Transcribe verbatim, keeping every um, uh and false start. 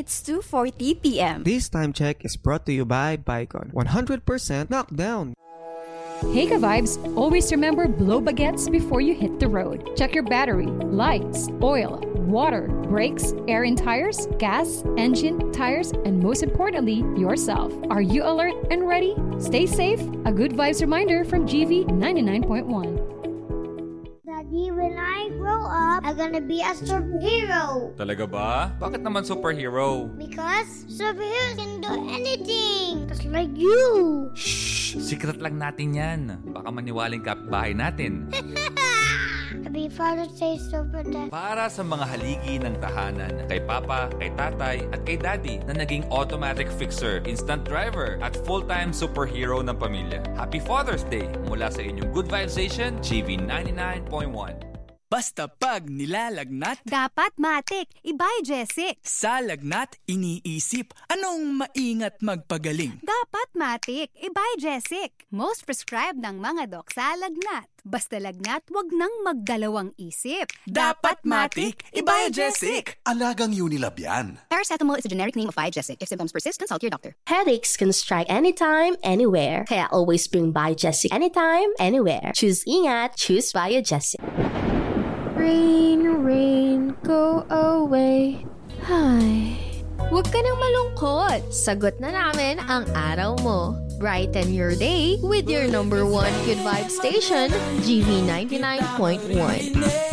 It's two forty p.m. This time check is brought to you by Bicon. one hundred percent knockdown. Hey ka-vibes, always remember blow baguettes before you hit the road. Check your battery, lights, oil, water, brakes, air in tires, gas, engine, tires, and most importantly, yourself. Are you alert and ready? Stay safe. A good vibes reminder from G V ninety-nine point one. Daddy, when I grow up, I'm gonna be a superhero. Talaga ba? Bakit naman superhero? Because superheroes can do anything. Just like you. Shh! Secret lang natin yan. Baka maniwaling kapitbahay natin. Happy Father's Day, Super Dad. Para sa mga haligi ng tahanan, kay Papa, kay Tatay, at kay Daddy na naging automatic fixer, instant driver, at full-time superhero ng pamilya. Happy Father's Day mula sa inyong Good Vibes Station, G V ninety-nine point one. Basta pag nilalagnat, Dapat matik, ibay Jessic. sa lagnat iniisip, anong maingat magpagaling? Dapat matik, ibay Jessic. Most prescribed ng mga dok sa lagnat. Basta lagnat, wag nang magdalawang isip. Dapat matik, Ibajesic! Alagang Unilab yan. Paracetamol is a generic name of Bijesic. If symptoms persist, consult your doctor. Headaches can strike anytime, anywhere. Kaya always bring Biogesic anytime, anywhere. Choose ingat, choose Biogesic. Rain, rain, go away. Hi. Huwag ka nang malungkot. Sagot na namin ang araw mo. Brighten your day with your number one good vibe station, G V ninety-nine point one.